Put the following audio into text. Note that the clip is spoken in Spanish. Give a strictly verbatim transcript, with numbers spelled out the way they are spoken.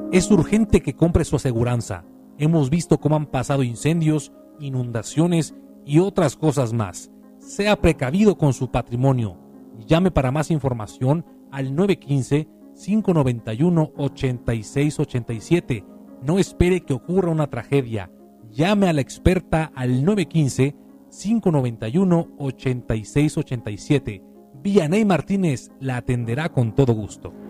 Es urgente que compre su aseguranza. Hemos visto cómo han pasado incendios, inundaciones y otras cosas más. Sea precavido con su patrimonio. Llame para más información al nueve uno cinco, cinco nueve uno, ocho seis ocho siete. No espere que ocurra una tragedia. Llame a la experta al nueve uno cinco, cinco nueve uno, ocho seis ocho siete. Vianey Martínez la atenderá con todo gusto.